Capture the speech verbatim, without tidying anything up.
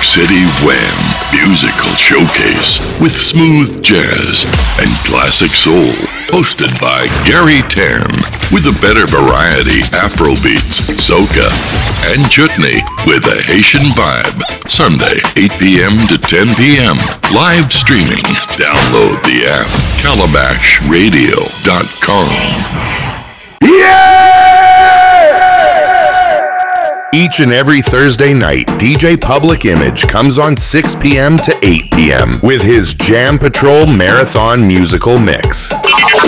City Wham musical showcase with smooth jazz and classic soul, hosted by Gary Tan, with a better variety Afrobeats, soca, and chutney with a Haitian vibe. Sunday, eight p.m. to ten p.m. Live streaming. Download the app, calabash radio dot com. Each and every Thursday night, D J Public Image comes on six p.m. to eight p.m. with his Jam Patrol Marathon musical mix.